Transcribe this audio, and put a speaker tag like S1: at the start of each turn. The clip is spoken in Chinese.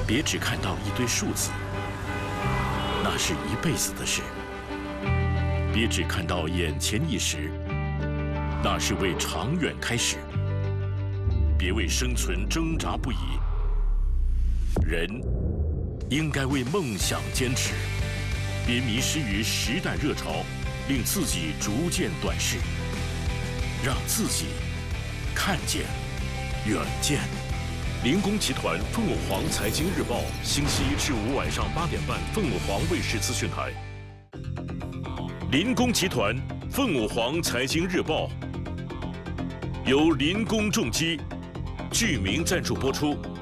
S1: 别只看到一堆数字，那是一辈子的事；别只看到眼前一时，那是为长远开始。别为生存挣扎不已，人应该为梦想坚持。别迷失于时代热潮，令自己逐渐短视，让自己看见远见。林工集团凤凰凰财经日报，星期一至五晚上8点半，凤凰卫视资讯台。林工集团凤凰凰财经日报由林工重机具名赞助播出。